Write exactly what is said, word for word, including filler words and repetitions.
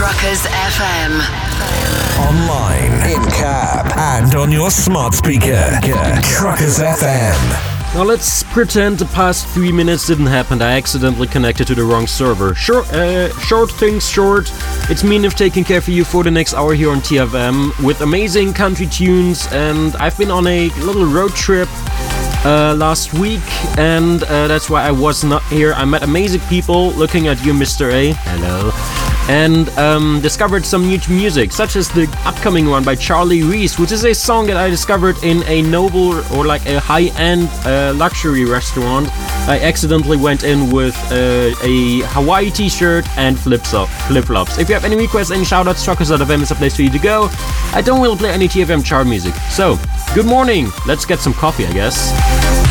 Truckers F M. Online, in cab, and on your smart speaker. Truckers F M. Now let's pretend the past three minutes didn't happen. I accidentally connected to the wrong server. Short, uh, short things short. It's me, Niv, taking care for you for the next hour here on T F M with amazing country tunes. And I've been on a little road trip uh, last week, and uh, that's why I was not here. I met amazing people. Looking at you, Mister A. Hello. And um, discovered some new music, such as the upcoming one by Charlie Reese, which is a song that I discovered in a noble or like a high-end uh, luxury restaurant. I accidentally went in with uh, a Hawaii t-shirt and flip-flops. If you have any requests, any shoutouts, Truckers dot F M is a place for you to go. I don't really play any T F M chart music. So, good morning. Let's get some coffee, I guess.